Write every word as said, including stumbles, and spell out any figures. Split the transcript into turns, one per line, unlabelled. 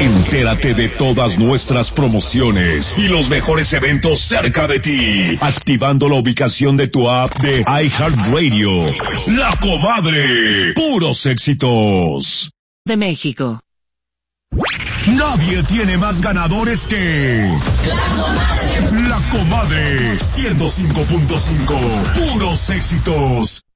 Entérate de todas nuestras promociones y los mejores eventos cerca de ti, activando la ubicación de tu app de iHeartRadio. La Comadre, puros éxitos.
De México.
Nadie tiene más ganadores que
La Comadre.
La Comadre, ciento cinco punto cinco, puros éxitos.